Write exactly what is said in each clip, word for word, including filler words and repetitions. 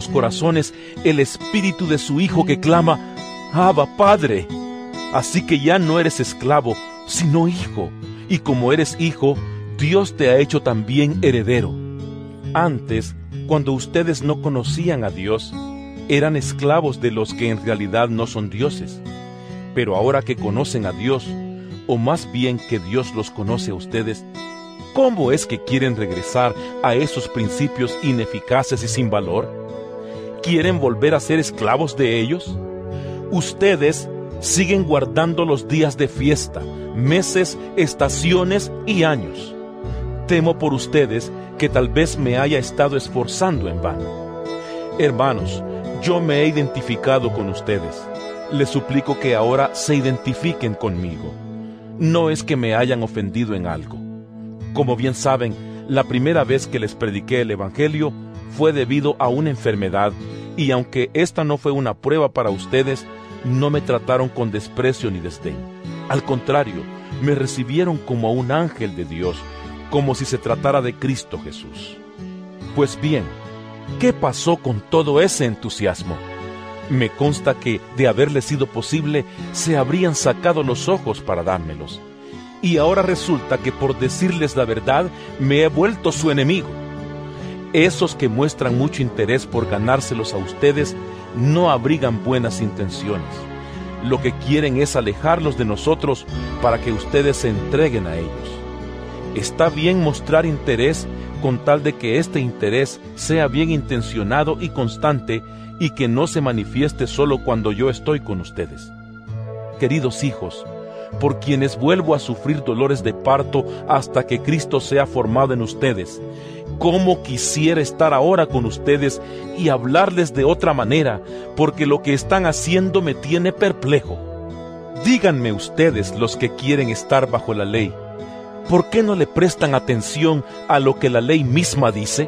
corazones el espíritu de su Hijo que clama, Abba, Padre. Así que ya no eres esclavo, sino hijo, y como eres hijo, Dios te ha hecho también heredero. Antes, cuando ustedes no conocían a Dios, eran esclavos de los que en realidad no son dioses. Pero ahora que conocen a Dios, o más bien que Dios los conoce a ustedes, ¿cómo es que quieren regresar a esos principios ineficaces y sin valor? ¿Quieren volver a ser esclavos de ellos? Ustedes siguen guardando los días de fiesta, meses, estaciones y años. Temo por ustedes que tal vez me haya estado esforzando en vano. Hermanos, yo me he identificado con ustedes. Les suplico que ahora se identifiquen conmigo. No es que me hayan ofendido en algo. Como bien saben, la primera vez que les prediqué el Evangelio fue debido a una enfermedad, y aunque esta no fue una prueba para ustedes, no me trataron con desprecio ni desdén. Al contrario, me recibieron como a un ángel de Dios, como si se tratara de Cristo Jesús. Pues bien, ¿qué pasó con todo ese entusiasmo? Me consta que, de haberle sido posible, se habrían sacado los ojos para dármelos. Y ahora resulta que por decirles la verdad, me he vuelto su enemigo. Esos que muestran mucho interés por ganárselos a ustedes, no abrigan buenas intenciones. Lo que quieren es alejarlos de nosotros para que ustedes se entreguen a ellos. Está bien mostrar interés con tal de que este interés sea bien intencionado y constante y que no se manifieste solo cuando yo estoy con ustedes. Queridos hijos, por quienes vuelvo a sufrir dolores de parto hasta que Cristo sea formado en ustedes, cómo quisiera estar ahora con ustedes y hablarles de otra manera, porque lo que están haciendo me tiene perplejo. Díganme ustedes, los que quieren estar bajo la ley, ¿por qué no le prestan atención a lo que la ley misma dice?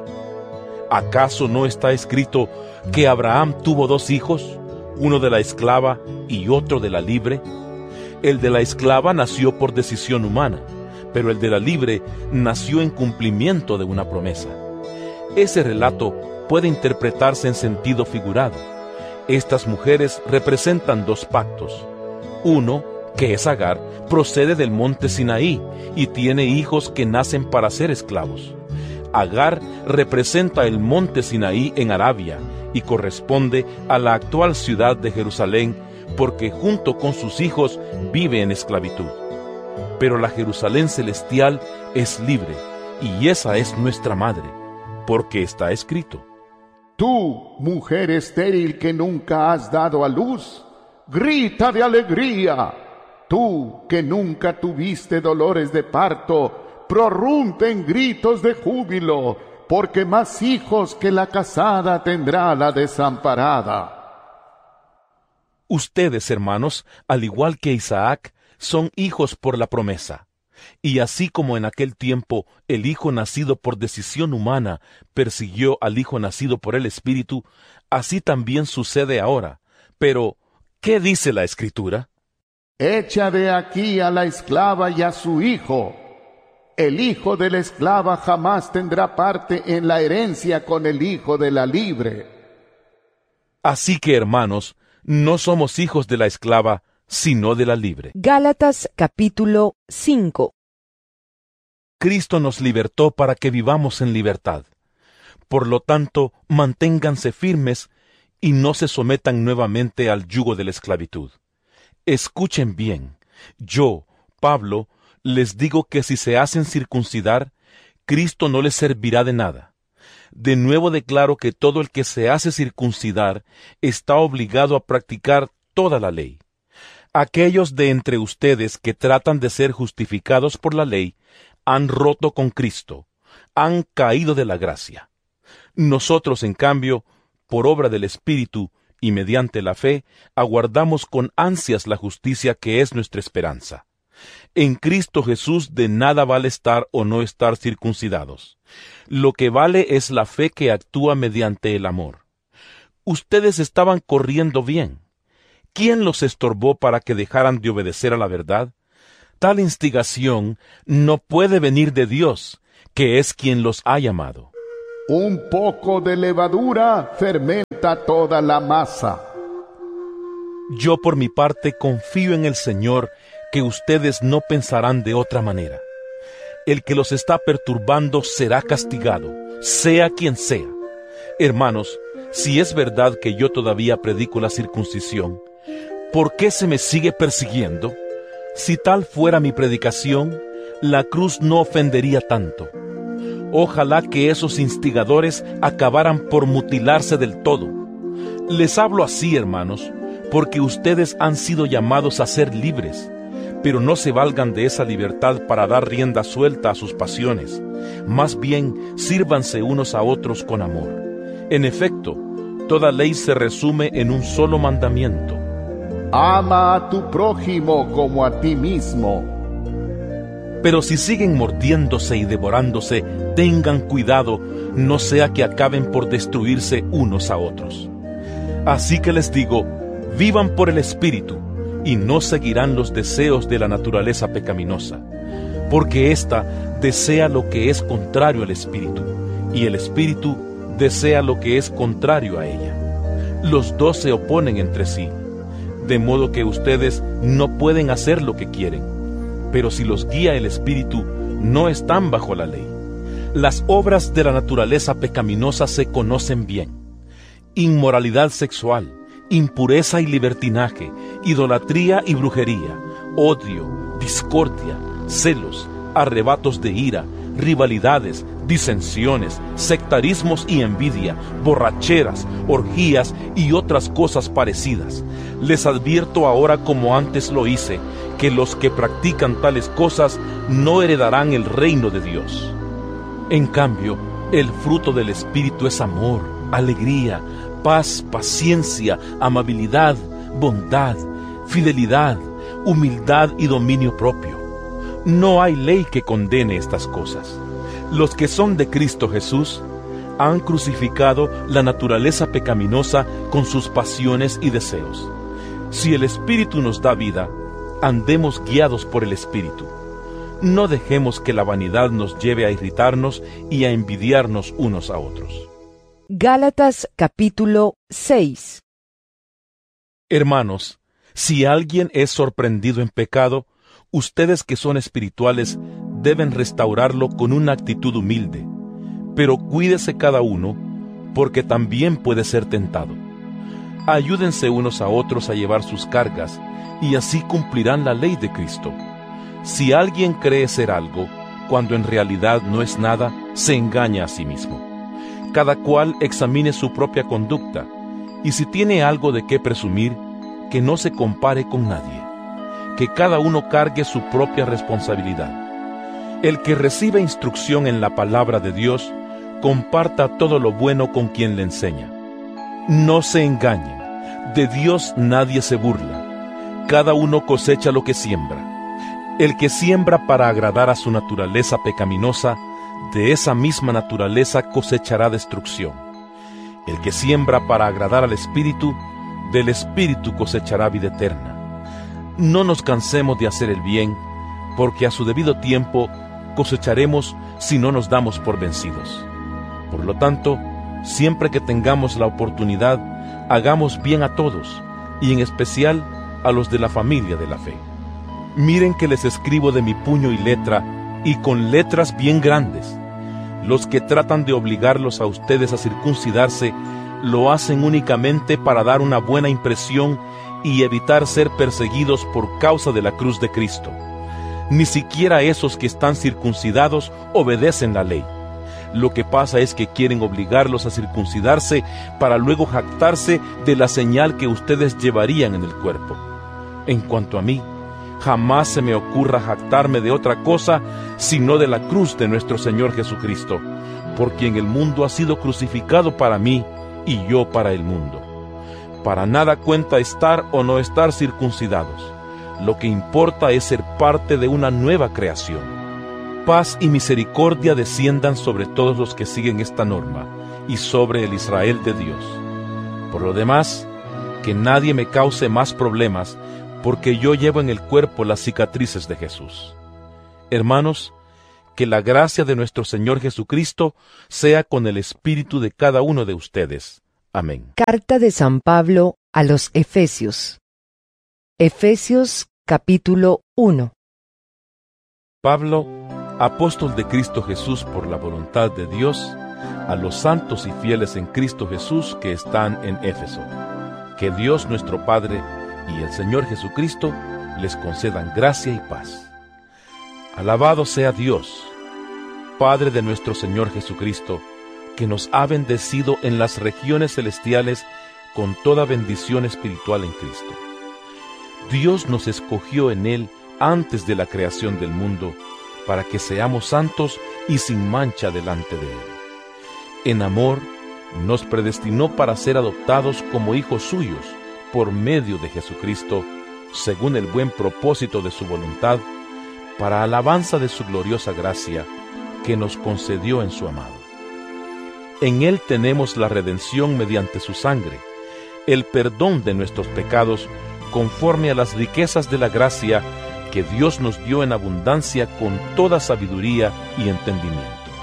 ¿Acaso no está escrito que Abraham tuvo dos hijos, uno de la esclava y otro de la libre? El de la esclava nació por decisión humana, pero el de la libre nació en cumplimiento de una promesa. Ese relato puede interpretarse en sentido figurado. Estas mujeres representan dos pactos. Uno, que es Agar, procede del monte Sinaí y tiene hijos que nacen para ser esclavos. Agar representa el monte Sinaí en Arabia y corresponde a la actual ciudad de Jerusalén, porque junto con sus hijos vive en esclavitud. Pero la Jerusalén celestial es libre, y esa es nuestra madre, porque está escrito: Tú, mujer estéril que nunca has dado a luz, grita de alegría. Tú, que nunca tuviste dolores de parto, prorrumpe en gritos de júbilo, porque más hijos que la casada tendrá la desamparada. Ustedes, hermanos, al igual que Isaac, son hijos por la promesa. Y así como en aquel tiempo el hijo nacido por decisión humana persiguió al hijo nacido por el Espíritu, así también sucede ahora. Pero, ¿qué dice la Escritura? Echa de aquí a la esclava y a su hijo. El hijo de la esclava jamás tendrá parte en la herencia con el hijo de la libre. Así que, hermanos, no somos hijos de la esclava, sino de la libre. Gálatas capítulo cinco. Cristo nos libertó para que vivamos en libertad. Por lo tanto, manténganse firmes y no se sometan nuevamente al yugo de la esclavitud. Escuchen bien, yo, Pablo, les digo que si se hacen circuncidar, Cristo no les servirá de nada. De nuevo declaro que todo el que se hace circuncidar está obligado a practicar toda la ley. Aquellos de entre ustedes que tratan de ser justificados por la ley han roto con Cristo, han caído de la gracia. Nosotros, en cambio, por obra del Espíritu y mediante la fe, aguardamos con ansias la justicia que es nuestra esperanza. En Cristo Jesús de nada vale estar o no estar circuncidados. Lo que vale es la fe que actúa mediante el amor. Ustedes estaban corriendo bien. ¿Quién los estorbó para que dejaran de obedecer a la verdad? Tal instigación no puede venir de Dios, que es quien los ha llamado. Un poco de levadura fermenta toda la masa. Yo por mi parte confío en el Señor que ustedes no pensarán de otra manera. El que los está perturbando será castigado, sea quien sea. Hermanos, si es verdad que yo todavía predico la circuncisión, ¿por qué se me sigue persiguiendo? Si tal fuera mi predicación, la cruz no ofendería tanto. Ojalá que esos instigadores acabaran por mutilarse del todo. Les hablo así, hermanos, porque ustedes han sido llamados a ser libres, pero no se valgan de esa libertad para dar rienda suelta a sus pasiones. Más bien, sírvanse unos a otros con amor. En efecto, toda ley se resume en un solo mandamiento: ama a tu prójimo como a ti mismo. Pero si siguen mordiéndose y devorándose, tengan cuidado, no sea que acaben por destruirse unos a otros. Así que les digo, vivan por el Espíritu, y no seguirán los deseos de la naturaleza pecaminosa, porque ésta desea lo que es contrario al Espíritu, y el Espíritu desea lo que es contrario a ella. Los dos se oponen entre sí, de modo que ustedes no pueden hacer lo que quieren. Pero si los guía el Espíritu, no están bajo la ley. Las obras de la naturaleza pecaminosa se conocen bien: inmoralidad sexual, impureza y libertinaje, idolatría y brujería, odio, discordia, celos, arrebatos de ira, rivalidades, disensiones, sectarismos y envidia, borracheras, orgías y otras cosas parecidas. Les advierto ahora, como antes lo hice, que los que practican tales cosas no heredarán el reino de Dios. En cambio, el fruto del Espíritu es amor, alegría, paz, paciencia, amabilidad, bondad, fidelidad, humildad y dominio propio. No hay ley que condene estas cosas. Los que son de Cristo Jesús han crucificado la naturaleza pecaminosa con sus pasiones y deseos. Si el Espíritu nos da vida, andemos guiados por el Espíritu. No dejemos que la vanidad nos lleve a irritarnos y a envidiarnos unos a otros. Gálatas capítulo seis. Hermanos, si alguien es sorprendido en pecado, ustedes que son espirituales deben restaurarlo con una actitud humilde, pero cuídese cada uno, porque también puede ser tentado. Ayúdense unos a otros a llevar sus cargas, y así cumplirán la ley de Cristo. Si alguien cree ser algo, cuando en realidad no es nada, se engaña a sí mismo. Cada cual examine su propia conducta, y si tiene algo de qué presumir, que no se compare con nadie. Que cada uno cargue su propia responsabilidad. El que recibe instrucción en la palabra de Dios, comparta todo lo bueno con quien le enseña. No se engañen, de Dios nadie se burla. Cada uno cosecha lo que siembra. El que siembra para agradar a su naturaleza pecaminosa, de esa misma naturaleza cosechará destrucción. El que siembra para agradar al Espíritu, del Espíritu cosechará vida eterna. No nos cansemos de hacer el bien, porque a su debido tiempo cosecharemos si no nos damos por vencidos. Por lo tanto, siempre que tengamos la oportunidad, hagamos bien a todos, y en especial a los de la familia de la fe. Miren que les escribo de mi puño y letra, y con letras bien grandes. Los que tratan de obligarlos a ustedes a circuncidarse, lo hacen únicamente para dar una buena impresión y evitar ser perseguidos por causa de la cruz de Cristo. Ni siquiera esos que están circuncidados obedecen la ley. Lo que pasa es que quieren obligarlos a circuncidarse para luego jactarse de la señal que ustedes llevarían en el cuerpo. En cuanto a mí, jamás se me ocurra jactarme de otra cosa sino de la cruz de nuestro Señor Jesucristo, por quien el mundo ha sido crucificado para mí y yo para el mundo. Para nada cuenta estar o no estar circuncidados. Lo que importa es ser parte de una nueva creación. Paz y misericordia desciendan sobre todos los que siguen esta norma y sobre el Israel de Dios. Por lo demás, que nadie me cause más problemas, porque yo llevo en el cuerpo las cicatrices de Jesús. Hermanos, Que la gracia de nuestro Señor Jesucristo sea con el espíritu de cada uno de ustedes. Amén. Carta de San Pablo a los Efesios. Efesios capítulo uno. Pablo, apóstol de Cristo Jesús por la voluntad de Dios, a los santos y fieles en Cristo Jesús que están en Éfeso. Que Dios nuestro Padre y el Señor Jesucristo les concedan gracia y paz. Alabado sea Dios, Padre de nuestro Señor Jesucristo, que nos ha bendecido en las regiones celestiales con toda bendición espiritual en Cristo. Dios nos escogió en Él antes de la creación del mundo, para que seamos santos y sin mancha delante de Él. En amor, nos predestinó para ser adoptados como hijos suyos por medio de Jesucristo, según el buen propósito de su voluntad, para alabanza de su gloriosa gracia, que nos concedió en su amado. En Él tenemos la redención mediante su sangre, el perdón de nuestros pecados, conforme a las riquezas de la gracia que Dios nos dio en abundancia con toda sabiduría y entendimiento.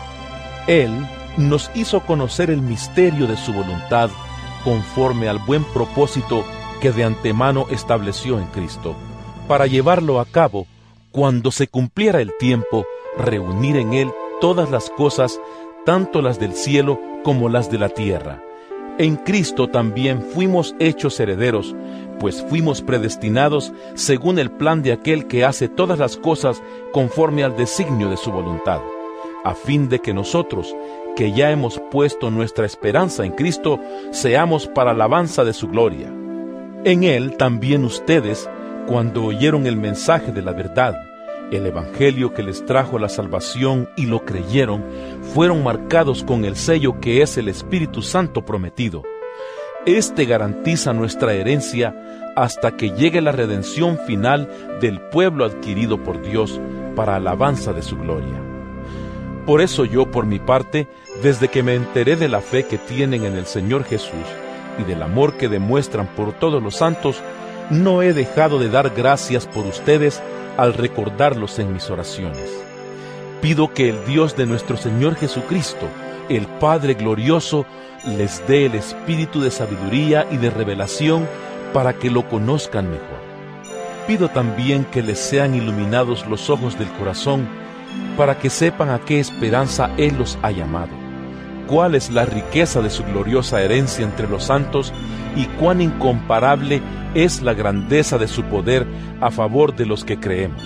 Él nos hizo conocer el misterio de su voluntad, conforme al buen propósito que de antemano estableció en Cristo, para llevarlo a cabo cuando se cumpliera el tiempo, reunir en Él todas las cosas, tanto las del cielo como las de la tierra. En Cristo también fuimos hechos herederos, pues fuimos predestinados según el plan de aquel que hace todas las cosas conforme al designio de su voluntad, a fin de que nosotros, que ya hemos puesto nuestra esperanza en Cristo, seamos para alabanza de su gloria. En Él también ustedes, cuando oyeron el mensaje de la verdad, el evangelio que les trajo la salvación y lo creyeron, fueron marcados con el sello que es el Espíritu Santo prometido. Este garantiza nuestra herencia hasta que llegue la redención final del pueblo adquirido por Dios para alabanza de su gloria. Por eso yo, por mi parte, desde que me enteré de la fe que tienen en el Señor Jesús y del amor que demuestran por todos los santos, no he dejado de dar gracias por ustedes al recordarlos en mis oraciones. Pido que el Dios de nuestro Señor Jesucristo, el Padre glorioso, les dé el espíritu de sabiduría y de revelación para que lo conozcan mejor. Pido también que les sean iluminados los ojos del corazón, para que sepan a qué esperanza Él los ha llamado, cuál es la riqueza de su gloriosa herencia entre los santos y cuán incomparable es la grandeza de su poder a favor de los que creemos.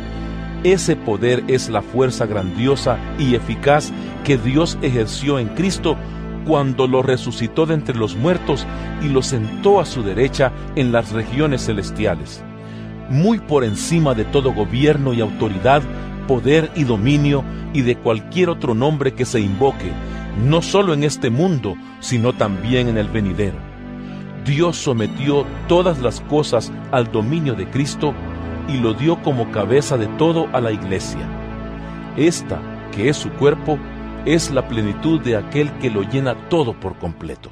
Ese poder es la fuerza grandiosa y eficaz que Dios ejerció en Cristo cuando lo resucitó de entre los muertos y lo sentó a su derecha en las regiones celestiales, muy por encima de todo gobierno y autoridad, poder y dominio y de cualquier otro nombre que se invoque, no solo en este mundo, sino también en el venidero. Dios sometió todas las cosas al dominio de Cristo y lo dio como cabeza de todo a la Iglesia. Esta, que es su cuerpo, es la plenitud de aquel que lo llena todo por completo.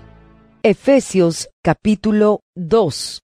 Efesios capítulo dos.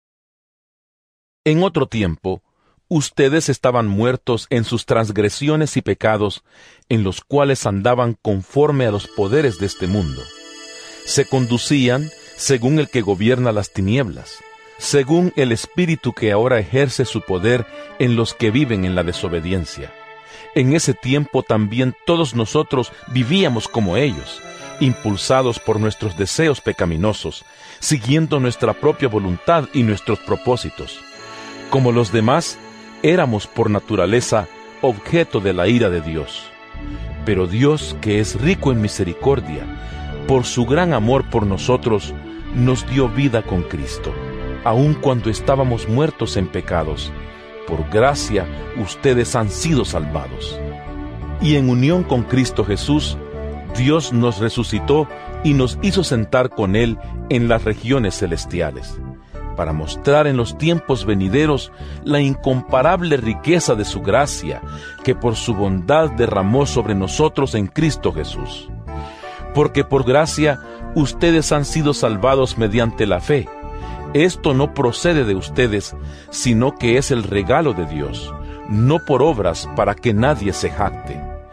En otro tiempo, ustedes estaban muertos en sus transgresiones y pecados, en los cuales andaban conforme a los poderes de este mundo. Se conducían según el que gobierna las tinieblas, según el espíritu que ahora ejerce su poder en los que viven en la desobediencia. En ese tiempo también todos nosotros vivíamos como ellos, impulsados por nuestros deseos pecaminosos, siguiendo nuestra propia voluntad y nuestros propósitos. Como los demás, éramos por naturaleza objeto de la ira de Dios. Pero Dios, que es rico en misericordia, por su gran amor por nosotros, nos dio vida con Cristo, aun cuando estábamos muertos en pecados. Por gracia, ustedes han sido salvados. Y en unión con Cristo Jesús, Dios nos resucitó y nos hizo sentar con Él en las regiones celestiales, para mostrar en los tiempos venideros la incomparable riqueza de su gracia, que por su bondad derramó sobre nosotros en Cristo Jesús. Porque por gracia ustedes han sido salvados mediante la fe. Esto no procede de ustedes, sino que es el regalo de Dios, no por obras para que nadie se jacte.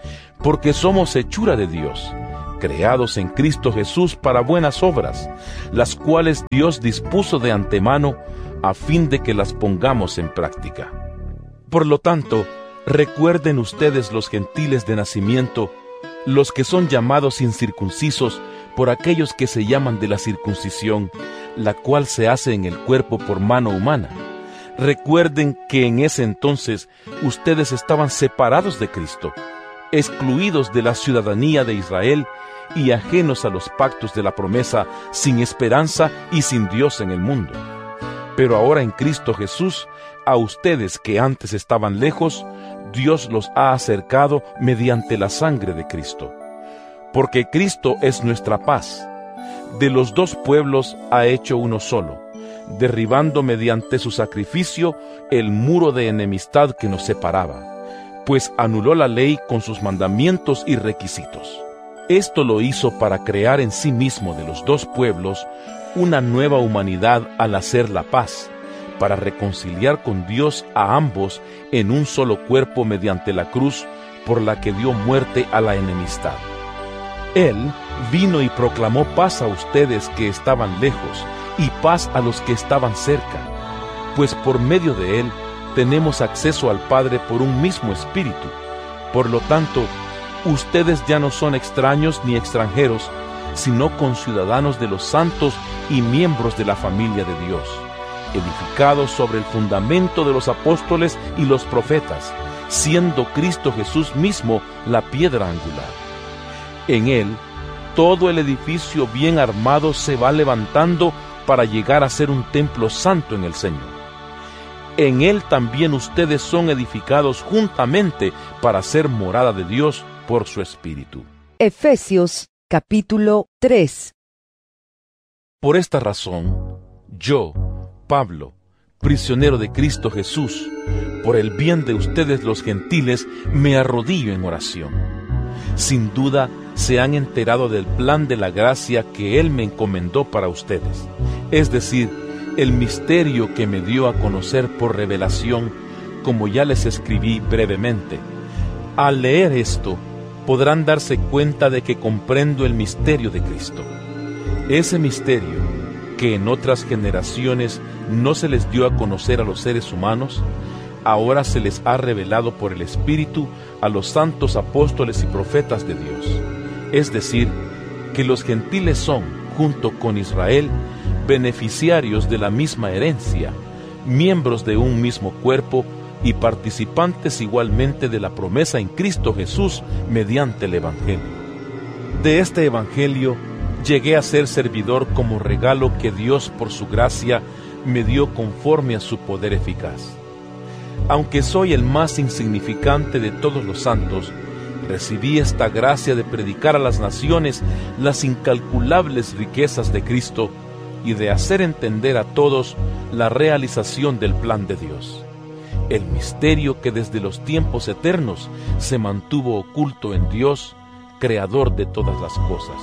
porque somos hechura de Dios, creados en Cristo Jesús para buenas obras, las cuales Dios dispuso de antemano a fin de que las pongamos en práctica. Por lo tanto, recuerden ustedes los gentiles de nacimiento, los que son llamados incircuncisos por aquellos que se llaman de la circuncisión, la cual se hace en el cuerpo por mano humana. Recuerden que en ese entonces ustedes estaban separados de Cristo, excluidos de la ciudadanía de Israel y ajenos a los pactos de la promesa, sin esperanza y sin Dios en el mundo. Pero ahora en Cristo Jesús, a ustedes que antes estaban lejos, Dios los ha acercado mediante la sangre de Cristo. Porque Cristo es nuestra paz. De los dos pueblos ha hecho uno solo, derribando mediante su sacrificio el muro de enemistad que nos separaba, pues anuló la ley con sus mandamientos y requisitos. Esto lo hizo para crear en sí mismo de los dos pueblos una nueva humanidad al hacer la paz, para reconciliar con Dios a ambos en un solo cuerpo mediante la cruz, por la que dio muerte a la enemistad. Él vino y proclamó paz a ustedes que estaban lejos, y paz a los que estaban cerca, pues por medio de Él tenemos acceso al Padre por un mismo Espíritu. Por lo tanto, ustedes ya no son extraños ni extranjeros, sino conciudadanos de los santos y miembros de la familia de Dios, edificados sobre el fundamento de los apóstoles y los profetas, siendo Cristo Jesús mismo la piedra angular. En Él, todo el edificio bien armado se va levantando para llegar a ser un templo santo en el Señor. En Él también ustedes son edificados juntamente para ser morada de Dios por su Espíritu. Efesios capítulo tres. Por esta razón, yo, Pablo, prisionero de Cristo Jesús, por el bien de ustedes los gentiles, me arrodillo en oración. Sin duda, se han enterado del plan de la gracia que Él me encomendó para ustedes, es decir, el misterio que me dio a conocer por revelación, como ya les escribí brevemente. Al leer esto, podrán darse cuenta de que comprendo el misterio de Cristo. Ese misterio, que en otras generaciones no se les dio a conocer a los seres humanos, ahora se les ha revelado por el Espíritu a los santos apóstoles y profetas de Dios. Es decir, que los gentiles son, junto con Israel, beneficiarios de la misma herencia, miembros de un mismo cuerpo y participantes igualmente de la promesa en Cristo Jesús mediante el Evangelio. De este Evangelio llegué a ser servidor como regalo que Dios por su gracia me dio conforme a su poder eficaz. Aunque soy el más insignificante de todos los santos, recibí esta gracia de predicar a las naciones las incalculables riquezas de Cristo y de hacer entender a todos la realización del plan de Dios, el misterio que desde los tiempos eternos se mantuvo oculto en Dios, creador de todas las cosas.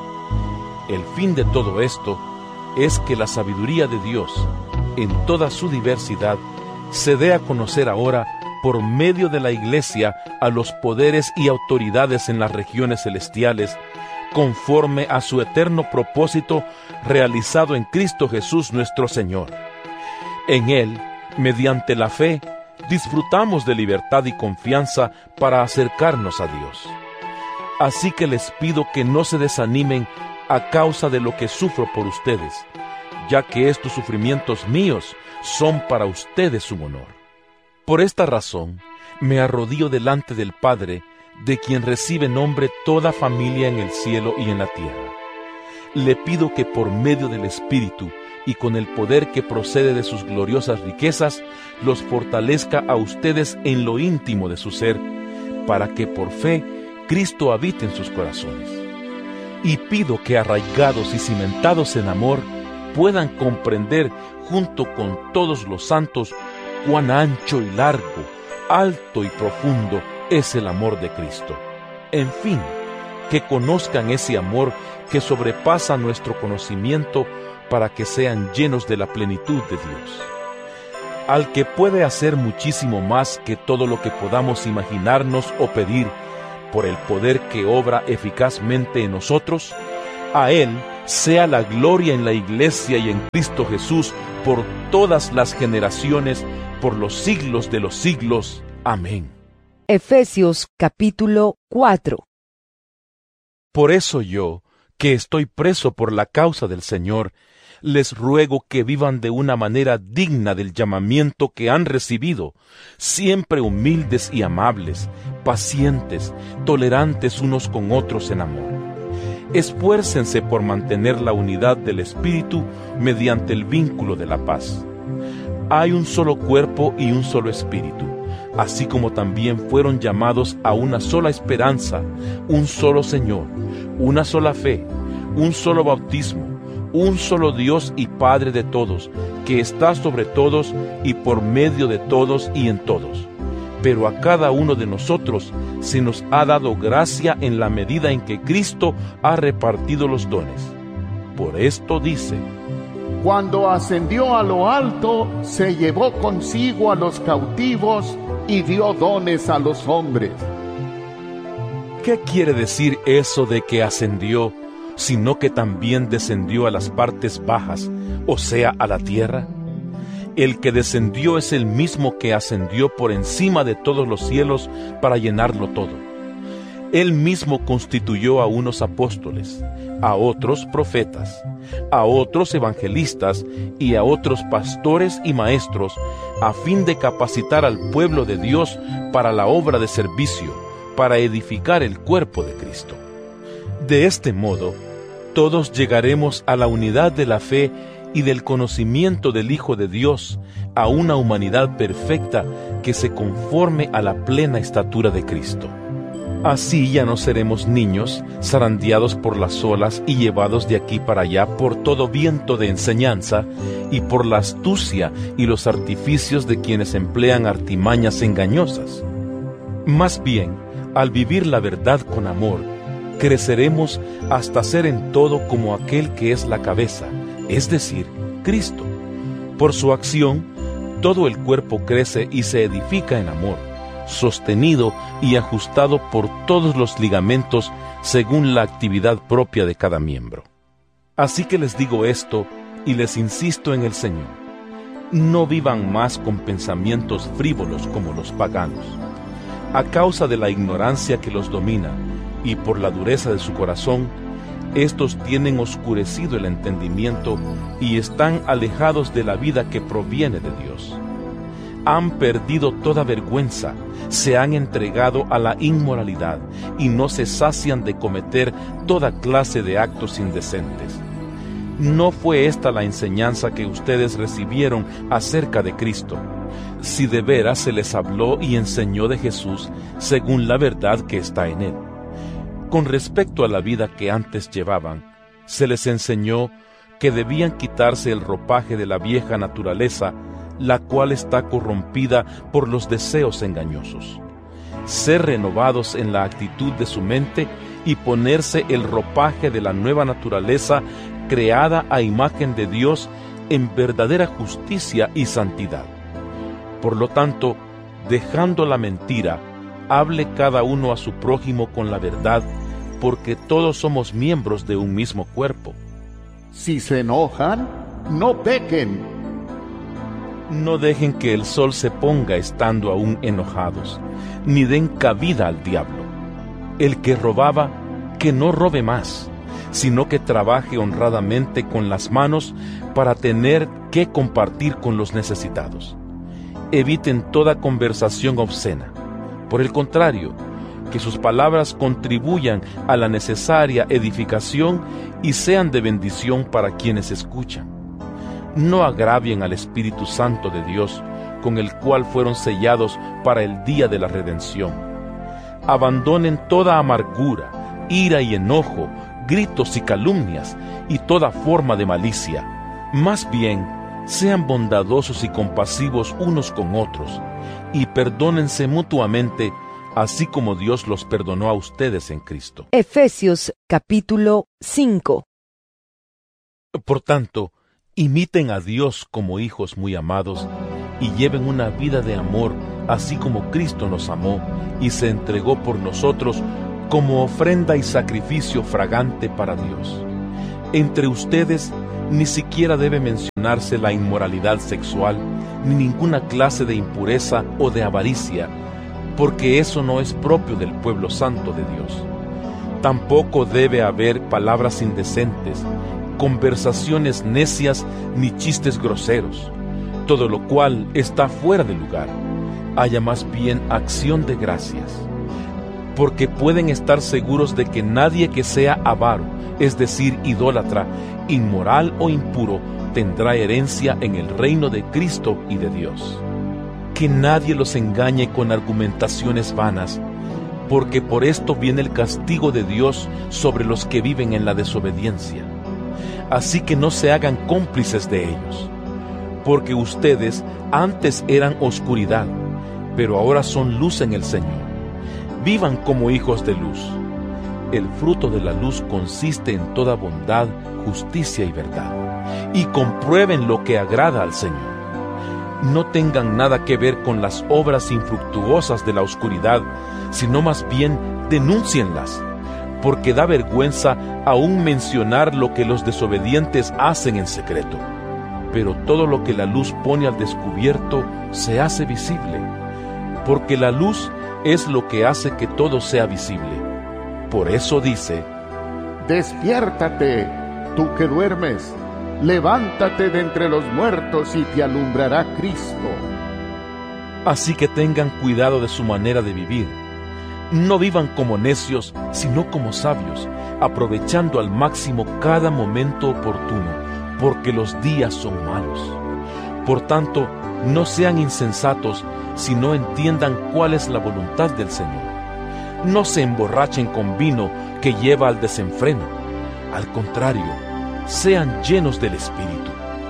El fin de todo esto es que la sabiduría de Dios, en toda su diversidad, se dé a conocer ahora por medio de la Iglesia a los poderes y autoridades en las regiones celestiales, conforme a su eterno propósito realizado en Cristo Jesús nuestro Señor. En Él, mediante la fe, disfrutamos de libertad y confianza para acercarnos a Dios. Así que les pido que no se desanimen a causa de lo que sufro por ustedes, ya que estos sufrimientos míos son para ustedes un honor. Por esta razón, me arrodillo delante del Padre, de quien recibe nombre toda familia en el cielo y en la tierra. Le pido que por medio del Espíritu y con el poder que procede de sus gloriosas riquezas, los fortalezca a ustedes en lo íntimo de su ser, para que por fe Cristo habite en sus corazones. Y pido que arraigados y cimentados en amor, puedan comprender junto con todos los santos cuán ancho y largo, alto y profundo es el amor de Cristo. En fin, que conozcan ese amor que sobrepasa nuestro conocimiento, para que sean llenos de la plenitud de Dios. Al que puede hacer muchísimo más que todo lo que podamos imaginarnos o pedir, por el poder que obra eficazmente en nosotros, a Él sea la gloria en la Iglesia y en Cristo Jesús por todas las generaciones, por los siglos de los siglos. Amén. Efesios capítulo cuatro. Por eso yo, que estoy preso por la causa del Señor, les ruego que vivan de una manera digna del llamamiento que han recibido, siempre humildes y amables, pacientes, tolerantes unos con otros en amor. Esfuércense por mantener la unidad del Espíritu mediante el vínculo de la paz. Hay un solo cuerpo y un solo Espíritu, así como también fueron llamados a una sola esperanza, un solo Señor, una sola fe, un solo bautismo, un solo Dios y Padre de todos, que está sobre todos y por medio de todos y en todos. Pero a cada uno de nosotros se nos ha dado gracia en la medida en que Cristo ha repartido los dones. Por esto dice: Cuando ascendió a lo alto, se llevó consigo a los cautivos y dio dones a los hombres. ¿Qué quiere decir eso de que ascendió, sino que también descendió a las partes bajas, o sea, a la tierra? El que descendió es el mismo que ascendió por encima de todos los cielos para llenarlo todo. Él mismo constituyó a unos apóstoles, a otros profetas, a otros evangelistas y a otros pastores y maestros, a fin de capacitar al pueblo de Dios para la obra de servicio, para edificar el cuerpo de Cristo. De este modo, todos llegaremos a la unidad de la fe y del conocimiento del Hijo de Dios, a una humanidad perfecta que se conforme a la plena estatura de Cristo. Así ya no seremos niños, zarandeados por las olas y llevados de aquí para allá por todo viento de enseñanza y por la astucia y los artificios de quienes emplean artimañas engañosas. Más bien, al vivir la verdad con amor, creceremos hasta ser en todo como aquel que es la cabeza, es decir, Cristo. Por su acción, todo el cuerpo crece y se edifica en amor, sostenido y ajustado por todos los ligamentos según la actividad propia de cada miembro. Así que les digo esto y les insisto en el Señor: no vivan más con pensamientos frívolos como los paganos. A causa de la ignorancia que los domina y por la dureza de su corazón, estos tienen oscurecido el entendimiento y están alejados de la vida que proviene de Dios. Han perdido toda vergüenza, se han entregado a la inmoralidad y no se sacian de cometer toda clase de actos indecentes. ¿No fue esta la enseñanza que ustedes recibieron acerca de Cristo? Si de veras se les habló y enseñó de Jesús según la verdad que está en Él. Con respecto a la vida que antes llevaban, se les enseñó que debían quitarse el ropaje de la vieja naturaleza, la cual está corrompida por los deseos engañosos, ser renovados en la actitud de su mente y ponerse el ropaje de la nueva naturaleza creada a imagen de Dios en verdadera justicia y santidad. Por lo tanto, dejando la mentira, hable cada uno a su prójimo con la verdad, porque todos somos miembros de un mismo cuerpo. Si se enojan, no pequen. No dejen que el sol se ponga estando aún enojados, ni den cabida al diablo. El que robaba, que no robe más, sino que trabaje honradamente con las manos para tener que compartir con los necesitados. Eviten toda conversación obscena. Por el contrario, que sus palabras contribuyan a la necesaria edificación y sean de bendición para quienes escuchan. No agravien al Espíritu Santo de Dios, con el cual fueron sellados para el día de la redención. Abandonen toda amargura, ira y enojo, gritos y calumnias, y toda forma de malicia. Más bien, sean bondadosos y compasivos unos con otros, y perdónense mutuamente, así como Dios los perdonó a ustedes en Cristo. Efesios capítulo cinco. Por tanto, imiten a Dios como hijos muy amados, y lleven una vida de amor así como Cristo nos amó y se entregó por nosotros como ofrenda y sacrificio fragante para Dios. Entre ustedes ni siquiera debe mencionarse la inmoralidad sexual, ni ninguna clase de impureza o de avaricia, porque eso no es propio del pueblo santo de Dios. Tampoco debe haber palabras indecentes, conversaciones necias ni chistes groseros, todo lo cual está fuera de lugar. Haya más bien acción de gracias, porque pueden estar seguros de que nadie que sea avaro, es decir, idólatra, inmoral o impuro, tendrá herencia en el reino de Cristo y de Dios. Que nadie los engañe con argumentaciones vanas, porque por esto viene el castigo de Dios sobre los que viven en la desobediencia. Así que no se hagan cómplices de ellos, porque ustedes antes eran oscuridad, pero ahora son luz en el Señor. Vivan como hijos de luz. El fruto de la luz consiste en toda bondad, justicia y verdad. Y comprueben lo que agrada al Señor. No tengan nada que ver con las obras infructuosas de la oscuridad, sino más bien denúncienlas, porque da vergüenza aún mencionar lo que los desobedientes hacen en secreto. Pero todo lo que la luz pone al descubierto se hace visible, porque la luz es lo que hace que todo sea visible. Por eso dice: Despiértate, tú que duermes, levántate de entre los muertos y te alumbrará Cristo. Así que tengan cuidado de su manera de vivir. No vivan como necios, sino como sabios, aprovechando al máximo cada momento oportuno, porque los días son malos. Por tanto, no sean insensatos, sino entiendan cuál es la voluntad del Señor. No se emborrachen con vino que lleva al desenfreno. Al contrario, sean llenos del Espíritu.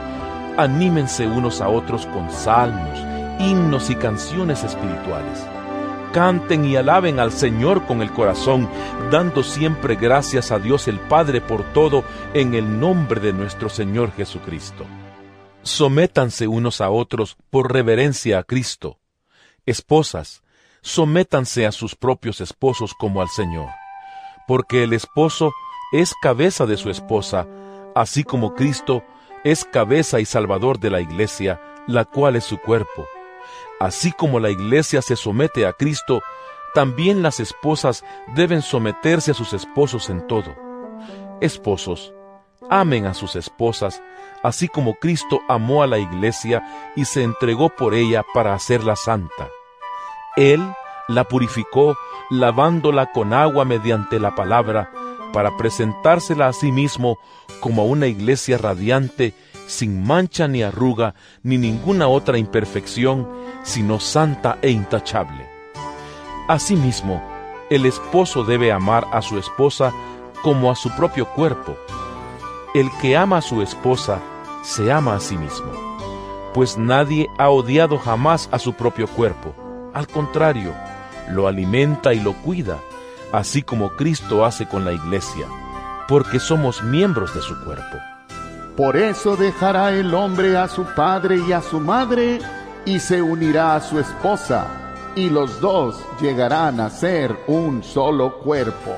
Anímense unos a otros con salmos, himnos y canciones espirituales. Canten y alaben al Señor con el corazón, dando siempre gracias a Dios el Padre por todo, en el nombre de nuestro Señor Jesucristo. Sométanse unos a otros por reverencia a Cristo. Esposas, sométanse a sus propios esposos como al Señor, porque el esposo es cabeza de su esposa, así como Cristo es cabeza y salvador de la iglesia, la cual es su cuerpo. Así como la iglesia se somete a Cristo, también las esposas deben someterse a sus esposos en todo. Esposos, amen a sus esposas, así como Cristo amó a la iglesia y se entregó por ella para hacerla santa. Él la purificó, lavándola con agua mediante la palabra, para presentársela a sí mismo como a una iglesia radiante, sin mancha ni arruga, ni ninguna otra imperfección, sino santa e intachable. Asimismo, el esposo debe amar a su esposa como a su propio cuerpo. El que ama a su esposa, se ama a sí mismo, pues nadie ha odiado jamás a su propio cuerpo. Al contrario, lo alimenta y lo cuida, así como Cristo hace con la iglesia, porque somos miembros de su cuerpo. Por eso dejará el hombre a su padre y a su madre, y se unirá a su esposa, y los dos llegarán a ser un solo cuerpo.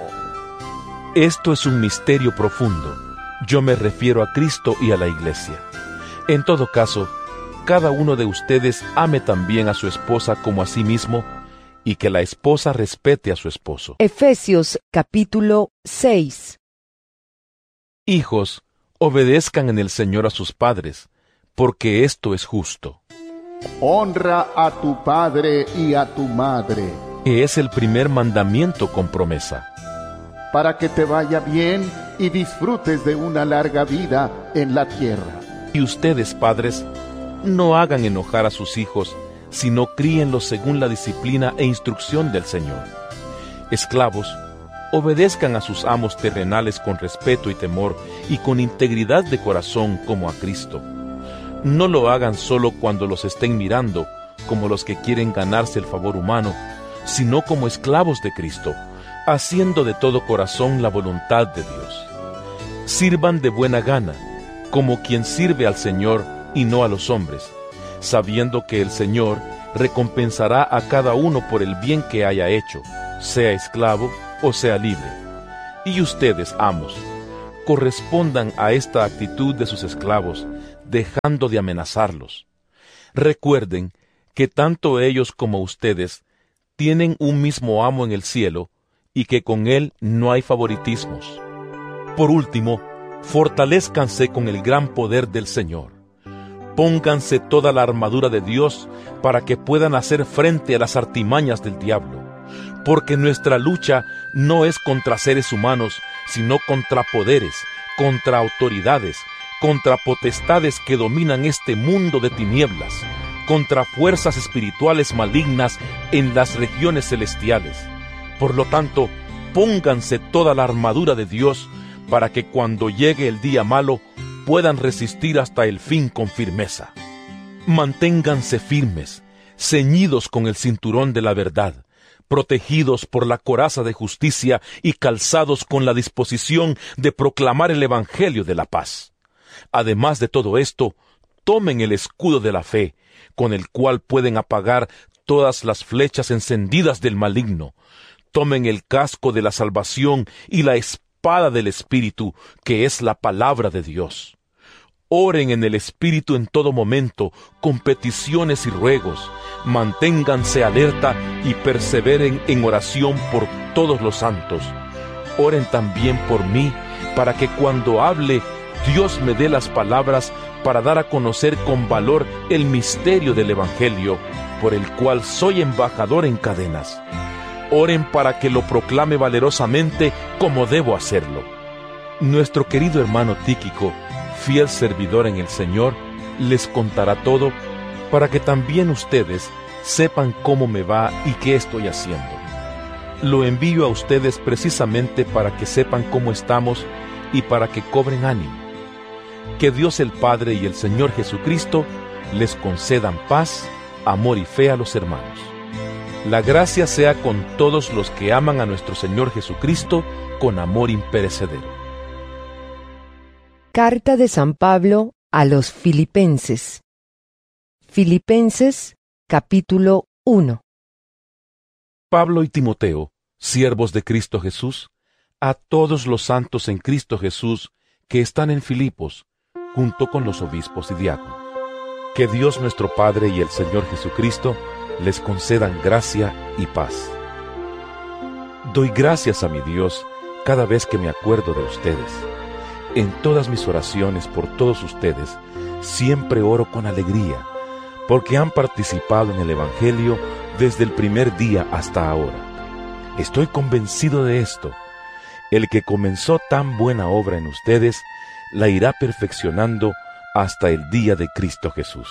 Esto es un misterio profundo. Yo me refiero a Cristo y a la iglesia. En todo caso, cada uno de ustedes ame también a su esposa como a sí mismo, y que la esposa respete a su esposo. Efesios capítulo seis. Hijos, obedezcan en el Señor a sus padres, porque esto es justo. Honra a tu padre y a tu madre, Que es el primer mandamiento con promesa, para que te vaya bien y disfrutes de una larga vida en la tierra. y ustedes, padres, no hagan enojar a sus hijos, sino críenlos según la disciplina e instrucción del Señor. Esclavos, obedezcan a sus amos terrenales con respeto y temor, y con integridad de corazón como a Cristo. No lo hagan solo cuando los estén mirando, como los que quieren ganarse el favor humano, sino como esclavos de Cristo, haciendo de todo corazón la voluntad de Dios. Sirvan de buena gana, como quien sirve al Señor y no a los hombres, sabiendo que el Señor recompensará a cada uno por el bien que haya hecho, sea esclavo o sea libre. Y ustedes, amos, correspondan a esta actitud de sus esclavos, dejando de amenazarlos. Recuerden que tanto ellos como ustedes tienen un mismo amo en el cielo y que con él no hay favoritismos. Por último, fortalézcanse con el gran poder del Señor. Pónganse toda la armadura de Dios para que puedan hacer frente a las artimañas del diablo, porque nuestra lucha no es contra seres humanos, sino contra poderes, contra autoridades, contra potestades que dominan este mundo de tinieblas, contra fuerzas espirituales malignas en las regiones celestiales. Por lo tanto, pónganse toda la armadura de Dios para que cuando llegue el día malo puedan resistir hasta el fin con firmeza. Manténganse firmes, ceñidos con el cinturón de la verdad, protegidos por la coraza de justicia y calzados con la disposición de proclamar el Evangelio de la paz. Además de todo esto, tomen el escudo de la fe, con el cual pueden apagar todas las flechas encendidas del maligno. Tomen el casco de la salvación y la espada del Espíritu, que es la palabra de Dios. Oren en el Espíritu en todo momento, con peticiones y ruegos. Manténganse alerta y perseveren en oración por todos los santos. Oren también por mí, para que cuando hable, Dios me dé las palabras para dar a conocer con valor el misterio del Evangelio, por el cual soy embajador en cadenas. Oren para que lo proclame valerosamente como debo hacerlo. Nuestro querido hermano Tíquico, fiel servidor en el Señor, les contará todo para que también ustedes sepan cómo me va y qué estoy haciendo. Lo envío a ustedes precisamente para que sepan cómo estamos y para que cobren ánimo. Que Dios el Padre y el Señor Jesucristo les concedan paz, amor y fe a los hermanos. La gracia sea con todos los que aman a nuestro Señor Jesucristo con amor imperecedero. Carta de San Pablo a los Filipenses. Filipenses, capítulo uno. Pablo y Timoteo, siervos de Cristo Jesús, a todos los santos en Cristo Jesús que están en Filipos, junto con los obispos y diáconos. Que Dios nuestro Padre y el Señor Jesucristo les concedan gracia y paz. Doy gracias a mi Dios cada vez que me acuerdo de ustedes. En todas mis oraciones por todos ustedes, siempre oro con alegría, porque han participado en el Evangelio desde el primer día hasta ahora. Estoy convencido de esto. El que comenzó tan buena obra en ustedes, la irá perfeccionando hasta el día de Cristo Jesús.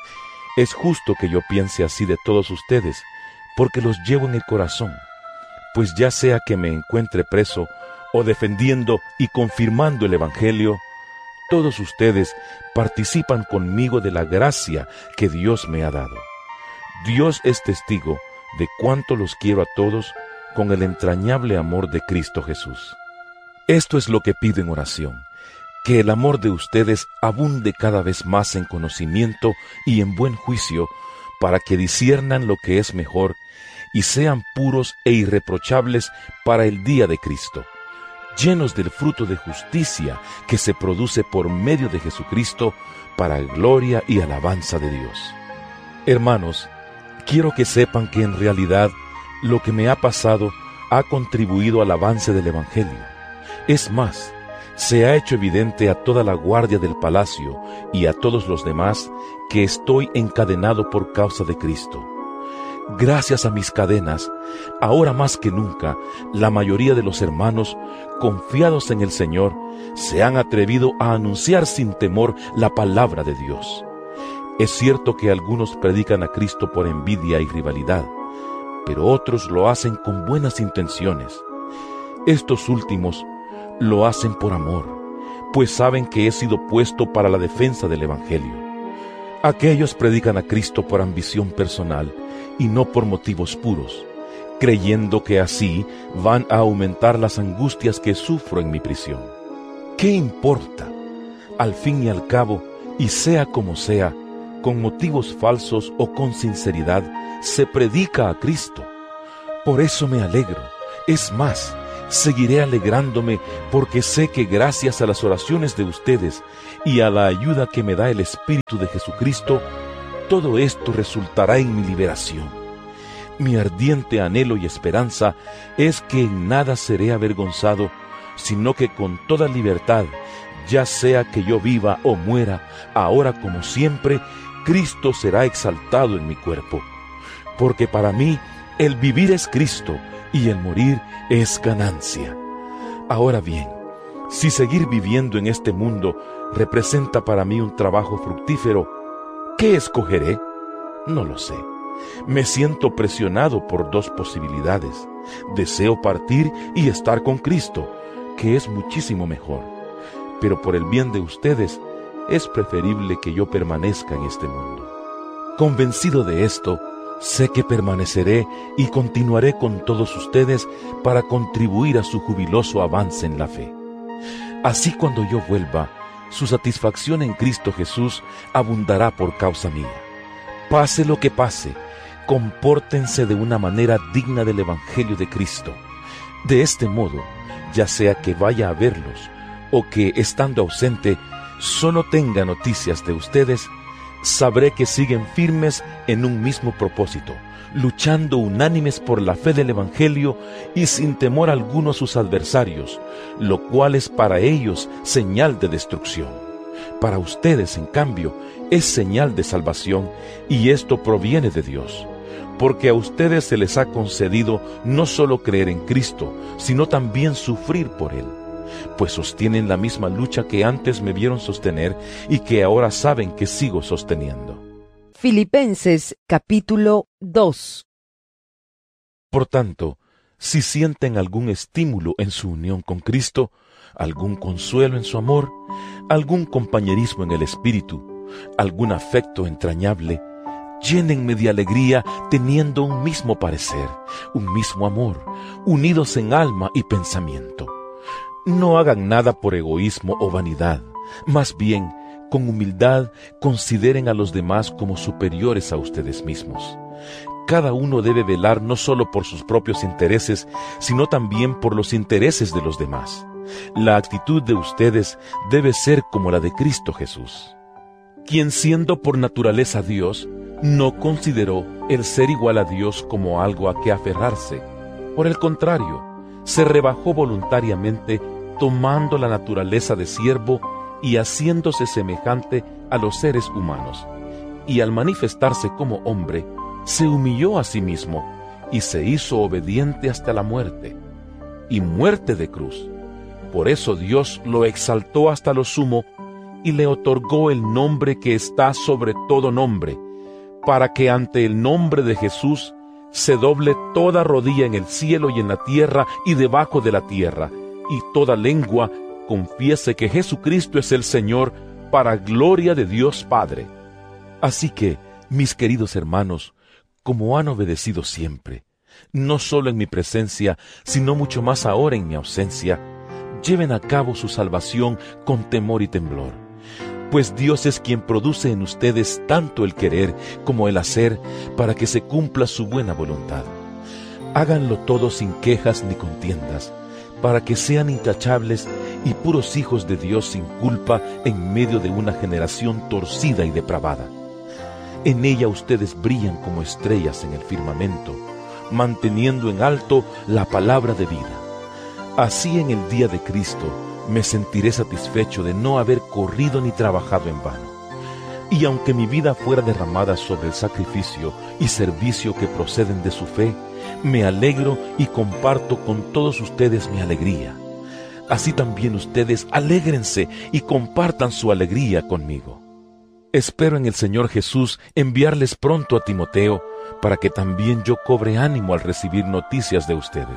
Es justo que yo piense así de todos ustedes, porque los llevo en el corazón, pues ya sea que me encuentre preso o defendiendo y confirmando el Evangelio, todos ustedes participan conmigo de la gracia que Dios me ha dado. Dios es testigo de cuánto los quiero a todos con el entrañable amor de Cristo Jesús. Esto es lo que pido en oración, que el amor de ustedes abunde cada vez más en conocimiento y en buen juicio, para que disciernan lo que es mejor y sean puros e irreprochables para el día de Cristo, llenos del fruto de justicia que se produce por medio de Jesucristo para gloria y alabanza de Dios. Hermanos, quiero que sepan que en realidad lo que me ha pasado ha contribuido al avance del Evangelio. Es más, se ha hecho evidente a toda la guardia del palacio y a todos los demás que estoy encadenado por causa de Cristo. Gracias a mis cadenas, ahora más que nunca, la mayoría de los hermanos, confiados en el Señor, se han atrevido a anunciar sin temor la palabra de Dios. Es cierto que algunos predican a Cristo por envidia y rivalidad, pero otros lo hacen con buenas intenciones. Estos últimos lo hacen por amor, pues saben que he sido puesto para la defensa del Evangelio. Aquellos predican a Cristo por ambición personal y no por motivos puros, creyendo que así van a aumentar las angustias que sufro en mi prisión. ¿Qué importa? Al fin y al cabo, y sea como sea, con motivos falsos o con sinceridad, se predica a Cristo. Por eso me alegro. Es más, seguiré alegrándome porque sé que gracias a las oraciones de ustedes y a la ayuda que me da el Espíritu de Jesucristo, todo esto resultará en mi liberación. Mi ardiente anhelo y esperanza es que en nada seré avergonzado, sino que con toda libertad, ya sea que yo viva o muera, ahora como siempre, Cristo será exaltado en mi cuerpo. Porque para mí, el vivir es Cristo y el morir es ganancia. Ahora bien, si seguir viviendo en este mundo representa para mí un trabajo fructífero, ¿qué escogeré? No lo sé. Me siento presionado por dos posibilidades. Deseo partir y estar con Cristo, que es muchísimo mejor. Pero por el bien de ustedes, es preferible que yo permanezca en este mundo. Convencido de esto, sé que permaneceré y continuaré con todos ustedes para contribuir a su jubiloso avance en la fe. Así cuando yo vuelva, su satisfacción en Cristo Jesús abundará por causa mía. Pase lo que pase, compórtense de una manera digna del Evangelio de Cristo. De este modo, ya sea que vaya a verlos o que, estando ausente, solo tenga noticias de ustedes, sabré que siguen firmes en un mismo propósito, luchando unánimes por la fe del Evangelio y sin temor alguno a sus adversarios, lo cual es para ellos señal de destrucción. Para ustedes, en cambio, es señal de salvación, y esto proviene de Dios, porque a ustedes se les ha concedido no solo creer en Cristo, sino también sufrir por Él, pues sostienen la misma lucha que antes me vieron sostener y que ahora saben que sigo sosteniendo. Filipenses capítulo dos. Por tanto, si sienten algún estímulo en su unión con Cristo, algún consuelo en su amor, algún compañerismo en el Espíritu, algún afecto entrañable, llénenme de alegría teniendo un mismo parecer, un mismo amor, unidos en alma y pensamiento. No hagan nada por egoísmo o vanidad, más bien, con humildad, consideren a los demás como superiores a ustedes mismos. Cada uno debe velar no solo por sus propios intereses, sino también por los intereses de los demás. La actitud de ustedes debe ser como la de Cristo Jesús, quien, siendo por naturaleza Dios, no consideró el ser igual a Dios como algo a que aferrarse. Por el contrario, se rebajó voluntariamente, tomando la naturaleza de siervo y haciéndose semejante a los seres humanos. Y al manifestarse como hombre, se humilló a sí mismo y se hizo obediente hasta la muerte, y muerte de cruz. Por eso Dios lo exaltó hasta lo sumo y le otorgó el nombre que está sobre todo nombre, para que ante el nombre de Jesús se doble toda rodilla en el cielo y en la tierra y debajo de la tierra, y toda lengua confiese que Jesucristo es el Señor, para gloria de Dios Padre. Así que, mis queridos hermanos, como han obedecido siempre, no solo en mi presencia, sino mucho más ahora en mi ausencia, lleven a cabo su salvación con temor y temblor, pues Dios es quien produce en ustedes tanto el querer como el hacer para que se cumpla su buena voluntad. Háganlo todo sin quejas ni contiendas, para que sean intachables y puros hijos de Dios sin culpa en medio de una generación torcida y depravada. En ella ustedes brillan como estrellas en el firmamento, manteniendo en alto la palabra de vida. Así en el día de Cristo me sentiré satisfecho de no haber corrido ni trabajado en vano. Y aunque mi vida fuera derramada sobre el sacrificio y servicio que proceden de su fe, me alegro y comparto con todos ustedes mi alegría. Así también ustedes alégrense y compartan su alegría conmigo. Espero en el Señor Jesús enviarles pronto a Timoteo, para que también yo cobre ánimo al recibir noticias de ustedes.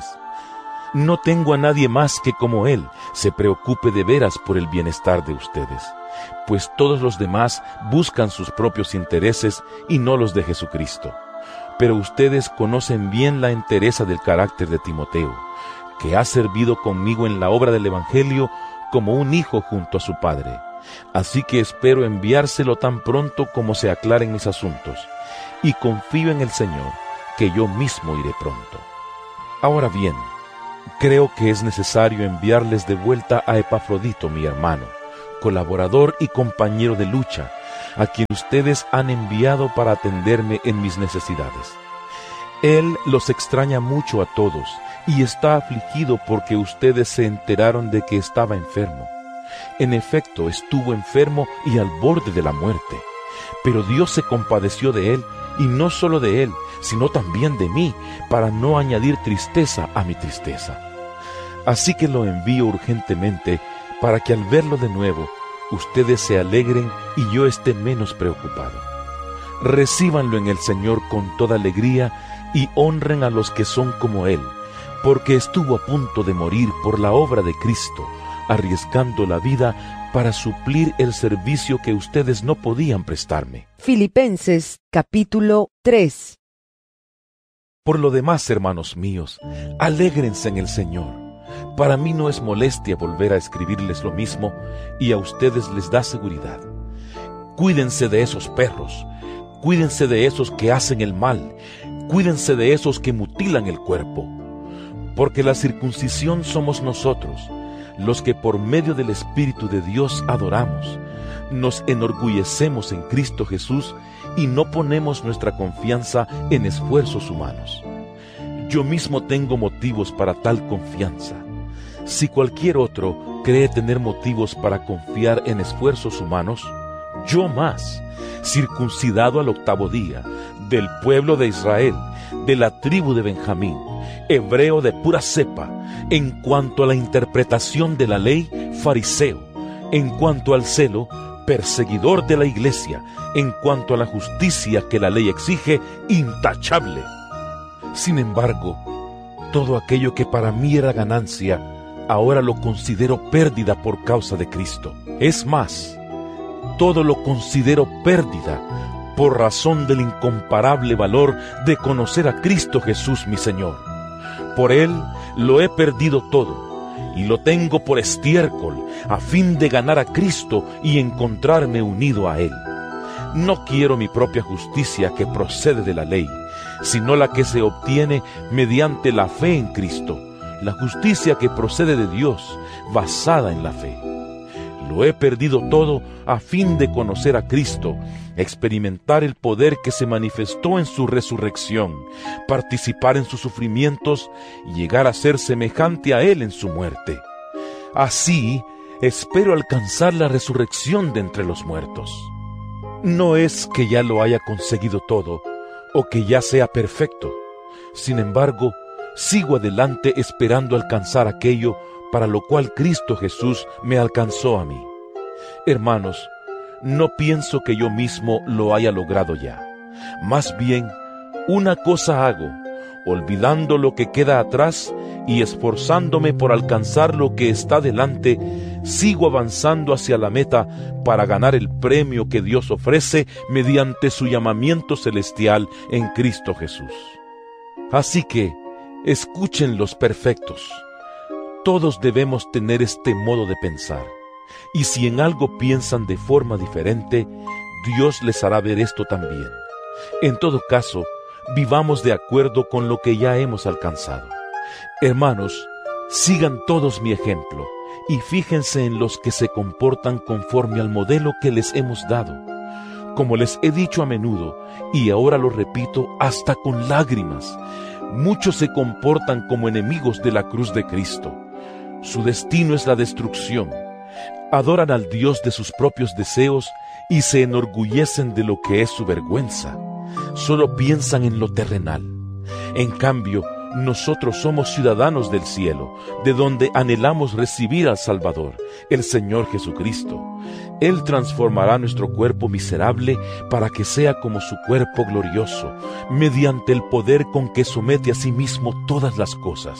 No tengo a nadie más que como él se preocupe de veras por el bienestar de ustedes, pues todos los demás buscan sus propios intereses y no los de Jesucristo. Pero ustedes conocen bien la entereza del carácter de Timoteo, que ha servido conmigo en la obra del Evangelio como un hijo junto a su padre, Así que espero enviárselo tan pronto como se aclaren mis asuntos, y confío en el Señor, que yo mismo iré pronto. Ahora bien, creo que es necesario enviarles de vuelta a Epafrodito, mi hermano, colaborador y compañero de lucha, a quien ustedes han enviado para atenderme en mis necesidades. Él los extraña mucho a todos y está afligido porque ustedes se enteraron de que estaba enfermo. En efecto, estuvo enfermo y al borde de la muerte. Pero Dios se compadeció de él, y no solo de él, sino también de mí, para no añadir tristeza a mi tristeza. Así que lo envío urgentemente, para que al verlo de nuevo, ustedes se alegren y yo esté menos preocupado. Recíbanlo en el Señor con toda alegría y honren a los que son como él, porque estuvo a punto de morir por la obra de Cristo, arriesgando la vida para suplir el servicio que ustedes no podían prestarme. Filipenses capítulo tres. Por lo demás, hermanos míos, alégrense en el Señor. Para mí no es molestia volver a escribirles lo mismo, y a ustedes les da seguridad. Cuídense de esos perros, cuídense de esos que hacen el mal, cuídense de esos que mutilan el cuerpo, porque la circuncisión somos nosotros, los que por medio del Espíritu de Dios adoramos, nos enorgullecemos en Cristo Jesús y no ponemos nuestra confianza en esfuerzos humanos. Yo mismo tengo motivos para tal confianza. Si cualquier otro cree tener motivos para confiar en esfuerzos humanos, yo más, circuncidado al octavo día, del pueblo de Israel, de la tribu de Benjamín, hebreo de pura cepa, en cuanto a la interpretación de la ley, fariseo, en cuanto al celo, perseguidor de la iglesia, en cuanto a la justicia que la ley exige, intachable. Sin embargo, todo aquello que para mí era ganancia, ahora lo considero pérdida por causa de Cristo. Es más, todo lo considero pérdida por razón del incomparable valor de conocer a Cristo Jesús mi Señor. Por Él lo he perdido todo, y lo tengo por estiércol, a fin de ganar a Cristo y encontrarme unido a Él. No quiero mi propia justicia que procede de la ley, sino la que se obtiene mediante la fe en Cristo, la justicia que procede de Dios, basada en la fe. Lo he perdido todo a fin de conocer a Cristo, experimentar el poder que se manifestó en su resurrección, participar en sus sufrimientos y llegar a ser semejante a Él en su muerte. Así, espero alcanzar la resurrección de entre los muertos. No es que ya lo haya conseguido todo, o que ya sea perfecto. Sin embargo, sigo adelante esperando alcanzar aquello para lo cual Cristo Jesús me alcanzó a mí. Hermanos, no pienso que yo mismo lo haya logrado ya. Más bien, una cosa hago, olvidando lo que queda atrás y esforzándome por alcanzar lo que está delante, sigo avanzando hacia la meta para ganar el premio que Dios ofrece mediante su llamamiento celestial en Cristo Jesús. Así que, escuchen los perfectos. Todos debemos tener este modo de pensar, y si en algo piensan de forma diferente, Dios les hará ver esto también. En todo caso, vivamos de acuerdo con lo que ya hemos alcanzado. Hermanos, sigan todos mi ejemplo, y fíjense en los que se comportan conforme al modelo que les hemos dado. Como les he dicho a menudo, y ahora lo repito hasta con lágrimas, muchos se comportan como enemigos de la cruz de Cristo. Su destino es la destrucción. Adoran al Dios de sus propios deseos y se enorgullecen de lo que es su vergüenza. Solo piensan en lo terrenal. En cambio, nosotros somos ciudadanos del cielo, de donde anhelamos recibir al Salvador, el Señor Jesucristo. Él transformará nuestro cuerpo miserable para que sea como su cuerpo glorioso, mediante el poder con que somete a sí mismo todas las cosas.